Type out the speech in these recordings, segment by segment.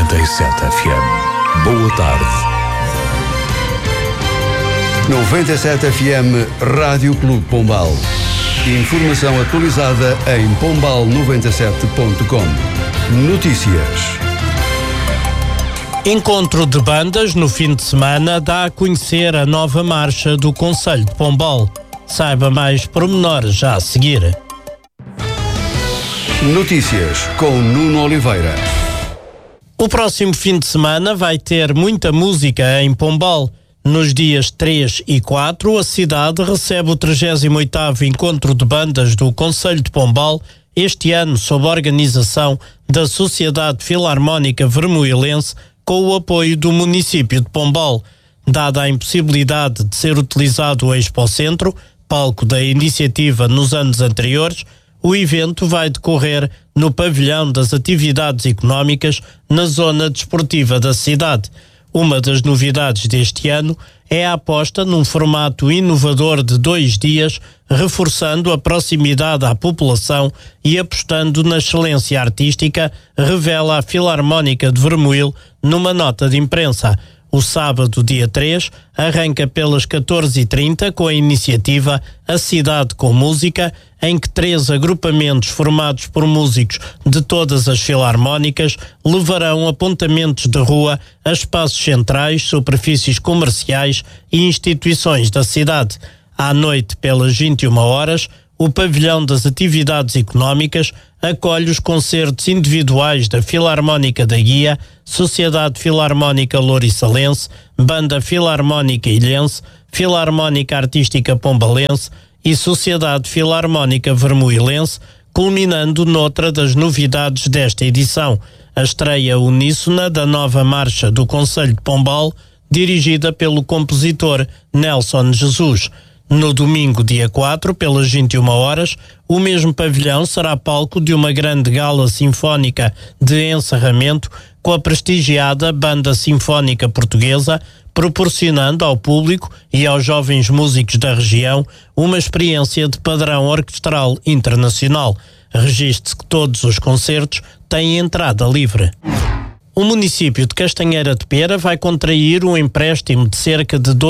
97 FM. Boa tarde. 97 FM Rádio Clube Pombal. Informação atualizada em pombal97.com. Notícias. Encontro de bandas no fim de semana dá a conhecer a nova marcha do Conselho de Pombal. Saiba mais pormenores já a seguir. Notícias com Nuno Oliveira. O próximo fim de semana vai ter muita música em Pombal. Nos dias 3 e 4, a cidade recebe o 38º Encontro de Bandas do Conselho de Pombal, este ano sob a organização da Sociedade Filarmónica Vermoilense, com o apoio do município de Pombal. Dada a impossibilidade de ser utilizado o Expocentro, palco da iniciativa nos anos anteriores, o evento vai decorrer no pavilhão das atividades económicas na zona desportiva da cidade. Uma das novidades deste ano é a aposta num formato inovador de 2 dias, reforçando a proximidade à população e apostando na excelência artística, revela a Filarmónica de Vermoil numa nota de imprensa. O sábado, dia 3, arranca pelas 14h30 com a iniciativa A Cidade com Música, em que 3 agrupamentos formados por músicos de todas as filarmónicas levarão apontamentos de rua a espaços centrais, superfícies comerciais e instituições da cidade. À noite, pelas 21 horas, o pavilhão das atividades económicas acolhe os concertos individuais da Filarmónica da Guia, Sociedade Filarmónica Louriçalense, Banda Filarmónica Ilhense, Filarmónica Artística Pombalense e Sociedade Filarmónica Vermoilense, culminando noutra das novidades desta edição, a estreia uníssona da nova marcha do Conselho de Pombal, dirigida pelo compositor Nelson Jesus. No domingo, dia 4, pelas 21 horas, o mesmo pavilhão será palco de uma grande gala sinfónica de encerramento com a prestigiada Banda Sinfónica Portuguesa, proporcionando ao público e aos jovens músicos da região uma experiência de padrão orquestral internacional. Registre-se que todos os concertos têm entrada livre. O município de Castanheira de Pera vai contrair um empréstimo de cerca de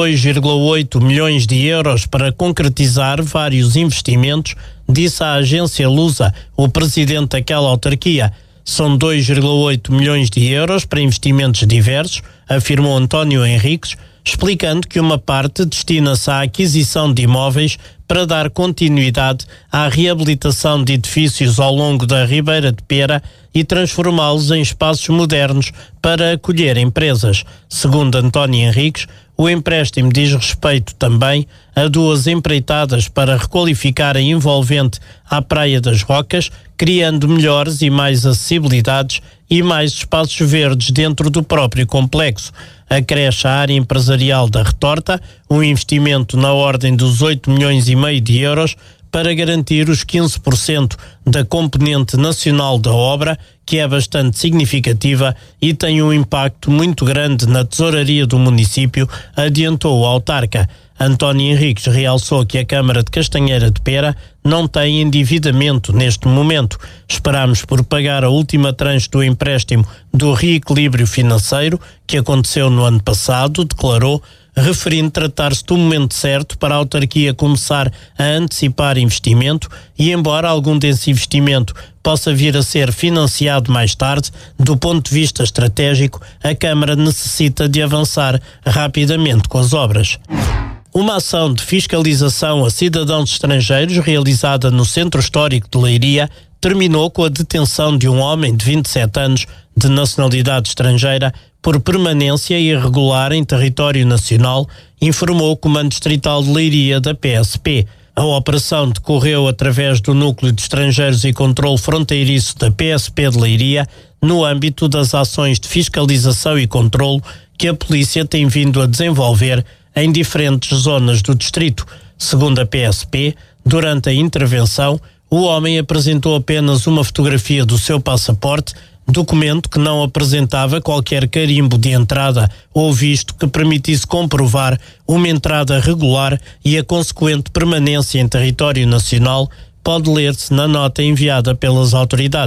2,8 milhões de euros para concretizar vários investimentos, disse a agência Lusa, o presidente daquela autarquia. São 2,8 milhões de euros para investimentos diversos, afirmou António Henriques, explicando que uma parte destina-se à aquisição de imóveis para dar continuidade à reabilitação de edifícios ao longo da Ribeira de Pera e transformá-los em espaços modernos para acolher empresas. Segundo António Henriques, o empréstimo diz respeito também a 2 empreitadas para requalificar a envolvente à Praia das Rocas, criando melhores e mais acessibilidades e mais espaços verdes dentro do próprio complexo. Acresce a área empresarial da Retorta, um investimento na ordem dos 8 milhões e meio de euros para garantir os 15% da componente nacional da obra, que é bastante significativa e tem um impacto muito grande na tesouraria do município, adiantou o autarca. António Henriques realçou que a Câmara de Castanheira de Pera não tem endividamento neste momento. Esperamos por pagar a última tranche do empréstimo do reequilíbrio financeiro, que aconteceu no ano passado, declarou, referindo tratar-se do momento certo para a autarquia começar a antecipar investimento e, embora algum desse investimento possa vir a ser financiado mais tarde, do ponto de vista estratégico, a Câmara necessita de avançar rapidamente com as obras. Uma ação de fiscalização a cidadãos estrangeiros realizada no Centro Histórico de Leiria terminou com a detenção de um homem de 27 anos de nacionalidade estrangeira por permanência irregular em território nacional, informou o Comando Distrital de Leiria da PSP. A operação decorreu através do Núcleo de Estrangeiros e Controlo Fronteiriço da PSP de Leiria, no âmbito das ações de fiscalização e controlo que a polícia tem vindo a desenvolver em diferentes zonas do distrito. Segundo a PSP, durante a intervenção, o homem apresentou apenas uma fotografia do seu passaporte, documento que não apresentava qualquer carimbo de entrada ou visto que permitisse comprovar uma entrada regular e a consequente permanência em território nacional, pode ler-se na nota enviada pelas autoridades.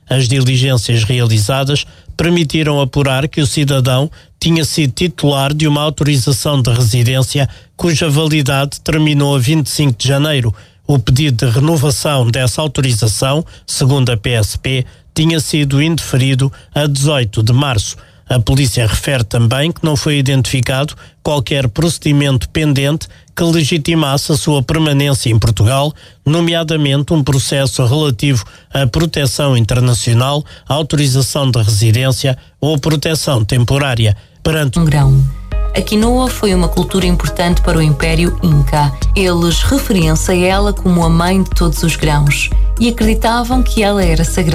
As diligências realizadas permitiram apurar que o cidadão tinha sido titular de uma autorização de residência cuja validade terminou a 25 de janeiro. O pedido de renovação dessa autorização, segundo a PSP, tinha sido indeferido a 18 de março. A polícia refere também que não foi identificado qualquer procedimento pendente que legitimasse a sua permanência em Portugal, nomeadamente um processo relativo à proteção internacional, autorização de residência ou proteção temporária. Perante um grão. A quinoa foi uma cultura importante para o Império Inca. Eles referiam-se a ela como a mãe de todos os grãos e acreditavam que ela era sagrada.